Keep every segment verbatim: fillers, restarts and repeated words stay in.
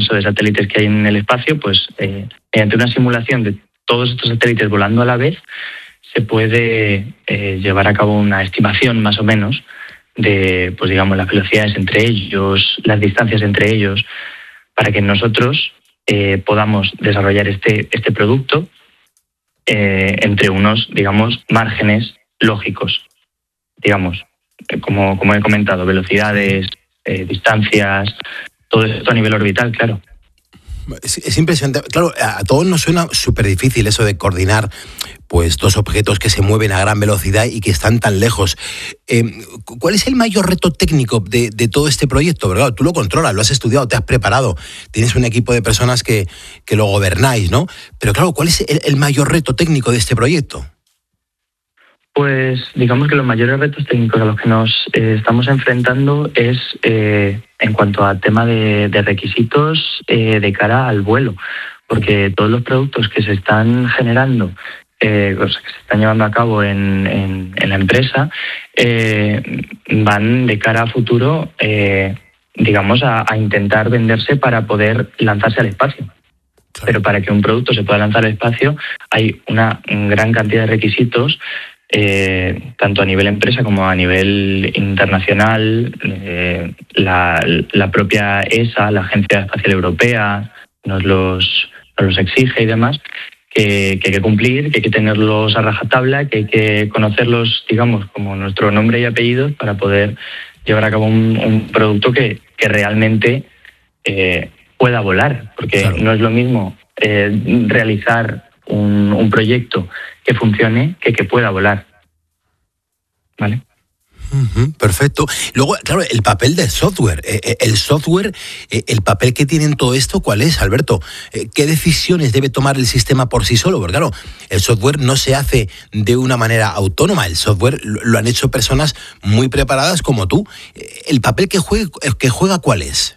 inmenso de satélites que hay en el espacio, pues eh, mediante una simulación de todos estos satélites volando a la vez, se puede eh, llevar a cabo una estimación más o menos de, pues digamos, las velocidades entre ellos, las distancias entre ellos, para que nosotros eh, podamos desarrollar este, este producto eh, entre unos, digamos, márgenes lógicos, digamos, como, como he comentado, velocidades, eh, distancias, todo esto a nivel orbital, claro. Es, es impresionante. Claro, a todos nos suena súper difícil eso de coordinar pues dos objetos que se mueven a gran velocidad y que están tan lejos. Eh, ¿Cuál es el mayor reto técnico de, de todo este proyecto? Porque, claro, tú lo controlas, lo has estudiado, te has preparado, tienes un equipo de personas que, que lo gobernáis, ¿no? Pero claro, ¿cuál es el, el mayor reto técnico de este proyecto? Pues digamos que los mayores retos técnicos a los que nos eh, estamos enfrentando es eh, en cuanto al tema de, de requisitos eh, de cara al vuelo, porque todos los productos que se están generando, eh, los que se están llevando a cabo en, en, en la empresa, eh, van de cara a futuro, eh, digamos, a, a intentar venderse para poder lanzarse al espacio. Claro. Pero para que un producto se pueda lanzar al espacio hay una gran cantidad de requisitos, Eh, tanto a nivel empresa como a nivel internacional. Eh, la, la propia E S A, la Agencia Espacial Europea, nos los, nos los exige y demás, que, que hay que cumplir, que hay que tenerlos a rajatabla, que hay que conocerlos, digamos, como nuestro nombre y apellidos para poder llevar a cabo un, un producto que, que realmente eh, pueda volar, porque claro, no es lo mismo eh, realizar un, un proyecto que funcione que que pueda volar, ¿vale? Uh-huh, perfecto. Luego, claro, el papel del software. Eh, el software, eh, el papel que tiene en todo esto, ¿cuál es, Alberto? Eh, ¿Qué decisiones debe tomar el sistema por sí solo? Porque claro, el software no se hace de una manera autónoma. El software lo, lo han hecho personas muy preparadas como tú. Eh, ¿El papel que juega, que juega cuál es?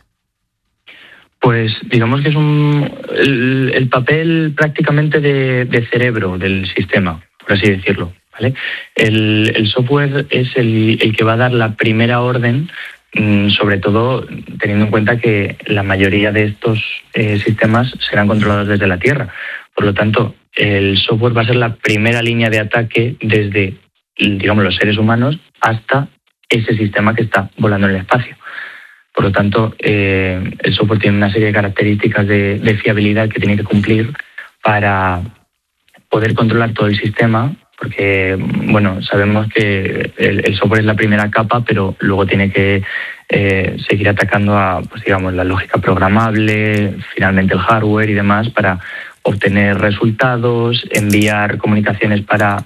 Pues digamos que es un el, el papel prácticamente de, de cerebro del sistema, por así decirlo, ¿vale? El, el software es el, el que va a dar la primera orden, mmm, sobre todo teniendo en cuenta que la mayoría de estos eh, sistemas serán controlados desde la Tierra. Por lo tanto, el software va a ser la primera línea de ataque desde, digamos, los seres humanos hasta ese sistema que está volando en el espacio. Por lo tanto, eh, el software tiene una serie de características de, de fiabilidad que tiene que cumplir para poder controlar todo el sistema, porque, bueno, sabemos que el, el software es la primera capa, pero luego tiene que eh, seguir atacando a, pues digamos, la lógica programable, finalmente el hardware y demás, para obtener resultados, enviar comunicaciones para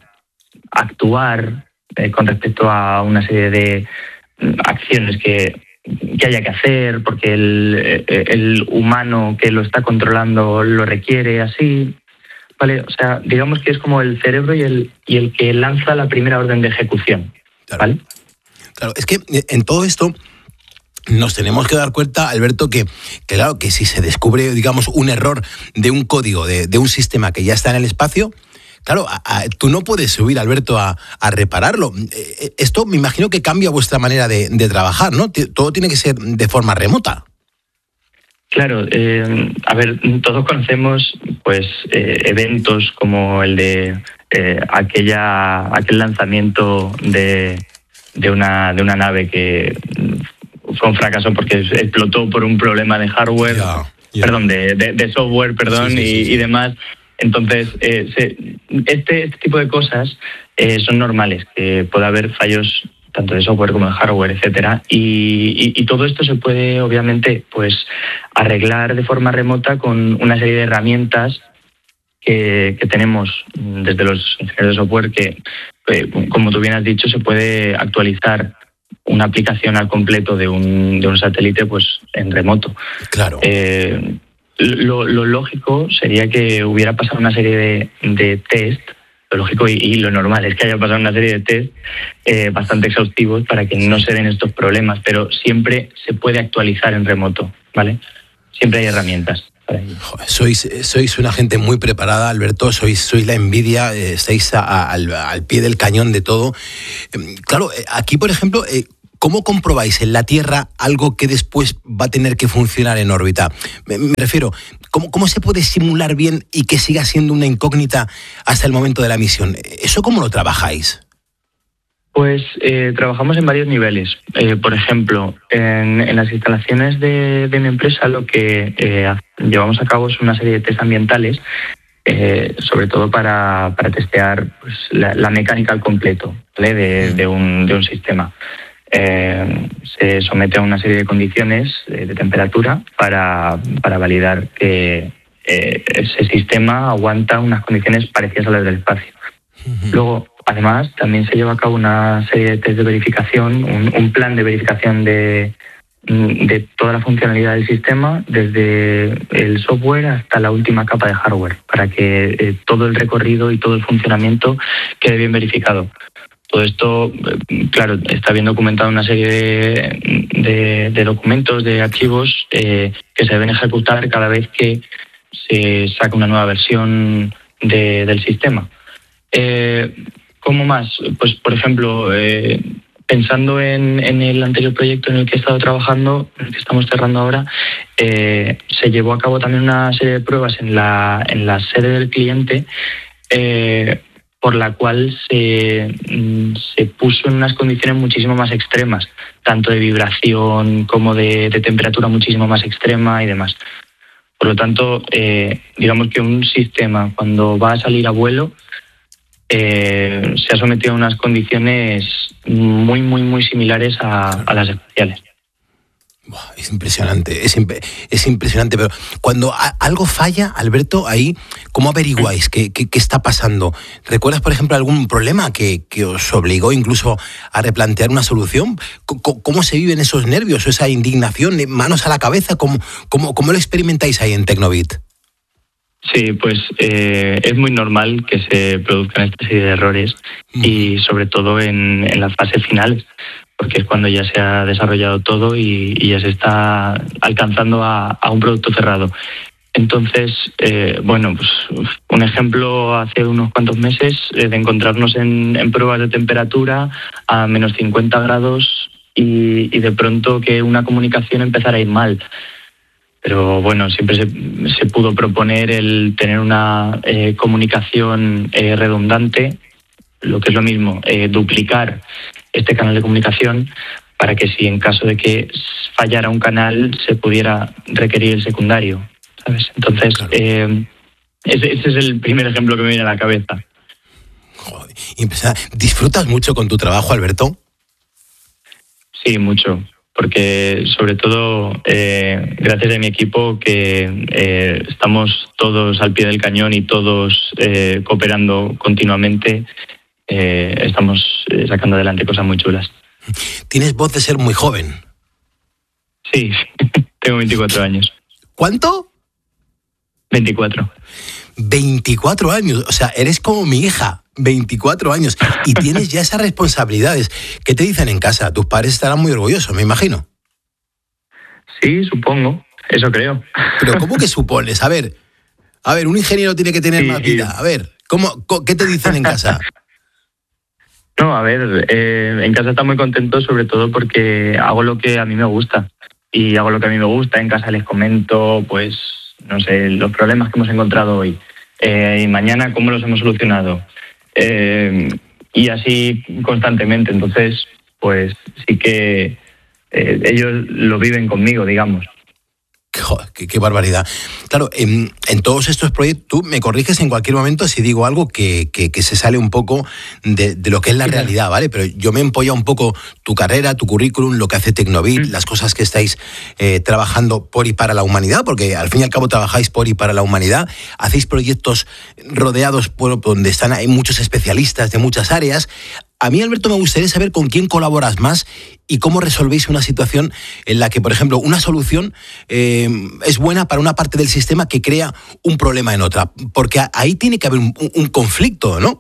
actuar eh, con respecto a una serie de acciones que que haya que hacer, porque el, el humano que lo está controlando lo requiere así, ¿vale? O sea, digamos que es como el cerebro y el, y el que lanza la primera orden de ejecución, ¿vale? Claro, claro, es que en todo esto nos tenemos que dar cuenta, Alberto, que, que claro, que si se descubre, digamos, un error de un código, de, de un sistema que ya está en el espacio, claro, a, a, tú no puedes subir, Alberto, a, a repararlo. Eh, esto me imagino que cambia vuestra manera de, de trabajar, ¿no? Todo tiene que ser de forma remota. Claro, eh, a ver, todos conocemos pues eh, eventos como el de eh, aquella aquel lanzamiento de, de una de una nave que fue un fracaso porque explotó por un problema de hardware, yeah, yeah. perdón, de, de, de software, perdón, sí, sí, sí, y, sí. y demás. Entonces, eh, se, este, este tipo de cosas eh, son normales, que puede haber fallos tanto de software como de hardware, etcétera, y, y, y todo esto se puede, obviamente, pues arreglar de forma remota con una serie de herramientas que, que tenemos desde los ingenieros de software que, eh, como tú bien has dicho, se puede actualizar una aplicación al completo de un, de un satélite pues en remoto. Claro. Eh, Lo, lo lógico sería que hubiera pasado una serie de, de test, lo lógico y, y lo normal es que haya pasado una serie de test eh, bastante exhaustivos para que no se den estos problemas, pero siempre se puede actualizar en remoto, ¿vale? Siempre hay herramientas. Joder, sois, sois una gente muy preparada, Alberto, sois, sois la envidia, eh, estáis a, a, al, al pie del cañón de todo. Eh, claro, aquí, por ejemplo, eh, ¿cómo comprobáis en la Tierra algo que después va a tener que funcionar en órbita? Me, me refiero, ¿cómo, ¿cómo se puede simular bien y que siga siendo una incógnita hasta el momento de la misión? ¿Eso cómo lo trabajáis? Pues eh, trabajamos en varios niveles. Eh, por ejemplo, en, en las instalaciones de, de mi empresa lo que eh, llevamos a cabo es una serie de test ambientales, eh, sobre todo para, para testear pues, la, la mecánica al completo, ¿vale? de, de, un, de un sistema. Eh, se somete a una serie de condiciones de, de temperatura para, para validar que eh, ese sistema aguanta unas condiciones parecidas a las del espacio. Uh-huh. Luego, además, también se lleva a cabo una serie de test de verificación, un, un plan de verificación de, de toda la funcionalidad del sistema, desde el software hasta la última capa de hardware, para que eh, todo el recorrido y todo el funcionamiento quede bien verificado. Todo esto, claro, está bien documentado en una serie de, de, de documentos, de archivos eh, que se deben ejecutar cada vez que se saca una nueva versión de, del sistema. Eh, ¿Cómo más? Pues, por ejemplo, eh, pensando en, en el anterior proyecto en el que he estado trabajando, en el que estamos cerrando ahora, eh, se llevó a cabo también una serie de pruebas en la, en la sede del cliente, eh, por la cual se, se puso en unas condiciones muchísimo más extremas, tanto de vibración como de, de temperatura muchísimo más extrema y demás. Por lo tanto, eh, digamos que un sistema, cuando va a salir a vuelo, Eh, se ha sometido a unas condiciones muy, muy, muy similares a, a las espaciales. Es impresionante, es, imp- es impresionante, pero cuando a- algo falla, Alberto, ahí, ¿cómo averiguáis qué, qué, qué está pasando? ¿Recuerdas, por ejemplo, algún problema que, que os obligó incluso a replantear una solución? C- ¿Cómo se viven esos nervios, esa indignación, manos a la cabeza? ¿Cómo, cómo, cómo lo experimentáis ahí en Tecnobit? Sí, pues eh, es muy normal que se produzcan esta serie de errores y sobre todo en, en las fases finales, porque es cuando ya se ha desarrollado todo y, y ya se está alcanzando a, a un producto cerrado. Entonces, eh, bueno, pues un ejemplo hace unos cuantos meses eh, de encontrarnos en, en pruebas de temperatura a menos cincuenta grados y, y de pronto que una comunicación empezara a ir mal. Pero bueno, siempre se, se pudo proponer el tener una eh, comunicación eh, redundante, lo que es lo mismo, eh, duplicar este canal de comunicación para que si en caso de que fallara un canal se pudiera requerir el secundario, ¿sabes? Entonces, claro. eh, ese, ese es el primer ejemplo que me viene a la cabeza. Joder, ¿disfrutas mucho con tu trabajo, Alberto? Sí, mucho. Porque sobre todo eh, gracias a mi equipo que eh, estamos todos al pie del cañón y todos eh, cooperando continuamente, eh, estamos eh, sacando adelante cosas muy chulas. Tienes voz de ser muy joven. Sí, tengo veinticuatro años. ¿Cuánto? veinticuatro. veinticuatro años, o sea, eres como mi hija. veinticuatro años y tienes ya esas responsabilidades. ¿Qué te dicen en casa? Tus padres estarán muy orgullosos, me imagino. Sí, supongo. Eso creo. Pero ¿cómo que supones? A ver, a ver, un ingeniero tiene que tener sí, más vida. A ver, ¿cómo, ¿qué te dicen en casa? No, a ver, eh, en casa están muy contentos sobre todo porque hago lo que a mí me gusta. Y hago lo que a mí me gusta. En casa les comento, pues, no sé, los problemas que hemos encontrado hoy. Eh, y mañana cómo los hemos solucionado. Eh, y así constantemente. Entonces, pues sí que eh, ellos lo viven conmigo, digamos. Joder, qué, qué barbaridad. Claro, en, en todos estos proyectos, tú me corriges en cualquier momento si digo algo que, que, que se sale un poco de, de lo que es la sí, realidad, ¿vale? Pero yo me empolla un poco tu carrera, tu currículum, lo que hace Tecnobit, mm. las cosas que estáis eh, trabajando por y para la humanidad, porque al fin y al cabo trabajáis por y para la humanidad, hacéis proyectos rodeados por donde están hay muchos especialistas de muchas áreas. A mí, Alberto, me gustaría saber con quién colaboras más y cómo resolvéis una situación en la que, por ejemplo, una solución eh, es buena para una parte del sistema que crea un problema en otra. Porque ahí tiene que haber un, un conflicto, ¿no?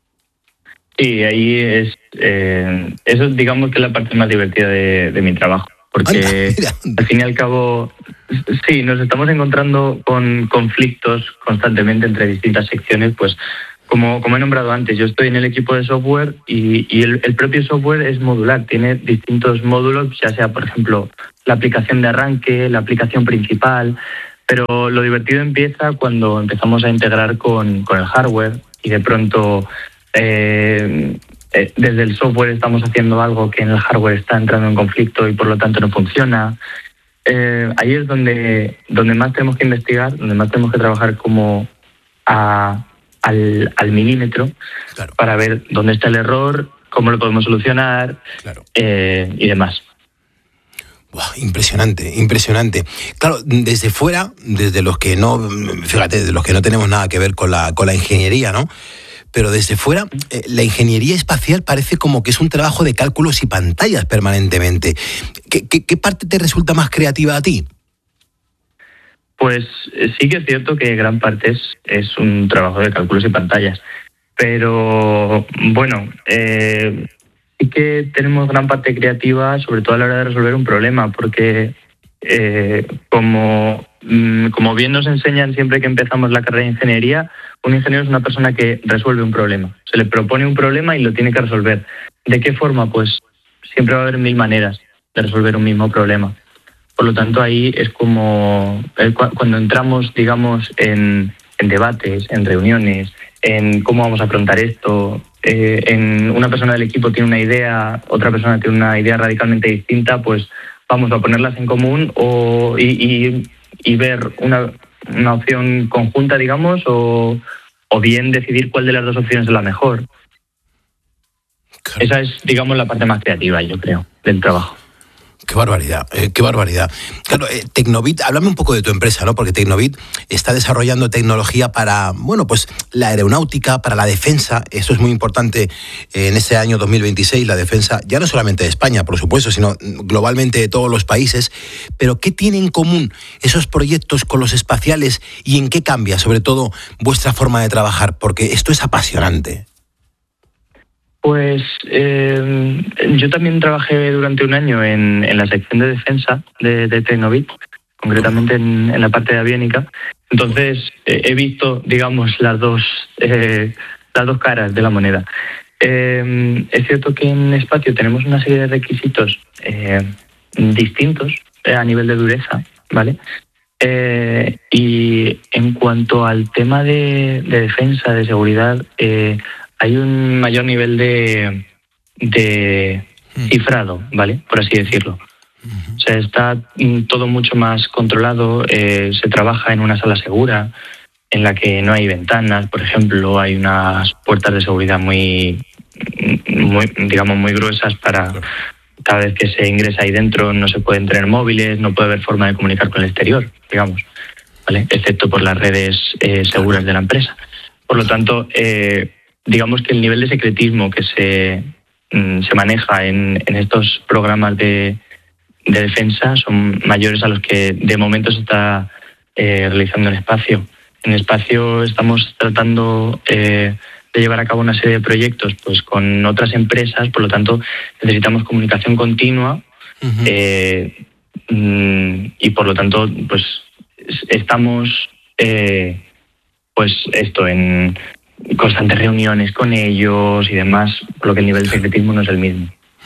Sí, ahí es... Eh, eso digamos que es la parte más divertida de, de mi trabajo. Porque Anda, al fin y al cabo, sí, nos estamos encontrando con conflictos constantemente entre distintas secciones, pues como, como he nombrado antes, yo estoy en el equipo de software y, y el, el propio software es modular, tiene distintos módulos, ya sea, por ejemplo, la aplicación de arranque, la aplicación principal, pero lo divertido empieza cuando empezamos a integrar con, con el hardware y de pronto eh, eh, desde el software estamos haciendo algo que en el hardware está entrando en conflicto y por lo tanto no funciona. Eh, ahí es donde, donde más tenemos que investigar, donde más tenemos que trabajar como a, al, al milímetro, claro, para ver dónde está el error, cómo lo podemos solucionar, claro, eh, y demás. Wow, impresionante, impresionante. Claro, desde fuera, desde los que no, fíjate, de los que no tenemos nada que ver con la, con la ingeniería, ¿no? Pero desde fuera, eh, la ingeniería espacial parece como que es un trabajo de cálculos y pantallas permanentemente. ¿Qué, qué, qué parte te resulta más creativa a ti? Pues sí que es cierto que gran parte es, es un trabajo de cálculos y pantallas. Pero, bueno, eh, sí que tenemos gran parte creativa, sobre todo a la hora de resolver un problema, porque eh, como, como bien nos enseñan siempre que empezamos la carrera de ingeniería, un ingeniero es una persona que resuelve un problema. Se le propone un problema y lo tiene que resolver. ¿De qué forma? Pues siempre va a haber mil maneras de resolver un mismo problema. Por lo tanto, ahí es como eh, cu- cuando entramos, digamos, en, en debates, en reuniones, en cómo vamos a afrontar esto, eh, en una persona del equipo tiene una idea, otra persona tiene una idea radicalmente distinta, pues vamos a ponerlas en común o, y, y, y ver una, una opción conjunta, digamos, o, o bien decidir cuál de las dos opciones es la mejor. Claro. Esa es, digamos, la parte más creativa, yo creo, del trabajo. Qué barbaridad, eh, qué barbaridad. Claro, eh, Tecnobit, háblame un poco de tu empresa, ¿no? Porque Tecnobit está desarrollando tecnología para, bueno, pues la aeronáutica, para la defensa. Eso es muy importante eh, en este año dos mil veintiséis, la defensa, ya no solamente de España, por supuesto, sino globalmente de todos los países. Pero ¿qué tienen en común esos proyectos con los espaciales y en qué cambia, sobre todo, vuestra forma de trabajar? Porque esto es apasionante. Pues eh, yo también trabajé durante un año en, en la sección de defensa de, de Tecnobit, concretamente en, en la parte de aviónica. Entonces eh, he visto, digamos, las dos eh, las dos caras de la moneda. Eh, es cierto que en espacio tenemos una serie de requisitos eh, distintos eh, a nivel de dureza, ¿vale? Eh, y en cuanto al tema de, de defensa, de seguridad, eh, hay un mayor nivel de, de cifrado, ¿vale? Por así decirlo. Uh-huh. O sea, está todo mucho más controlado, eh, se trabaja en una sala segura, en la que no hay ventanas, por ejemplo, hay unas puertas de seguridad muy, muy digamos, muy gruesas para cada vez que se ingresa ahí dentro no se pueden tener móviles, no puede haber forma de comunicar con el exterior, digamos, ¿vale? Excepto por las redes eh, seguras de la empresa. Por lo tanto, eh, digamos que el nivel de secretismo que se, se maneja en, en estos programas de, de defensa son mayores a los que de momento se está eh, realizando en espacio. En espacio estamos tratando eh, de llevar a cabo una serie de proyectos pues con otras empresas, por lo tanto necesitamos comunicación continua. Uh-huh. eh, y por lo tanto pues estamos eh, pues esto en constantes reuniones con ellos y demás, por lo que el nivel de secretismo no es el mismo.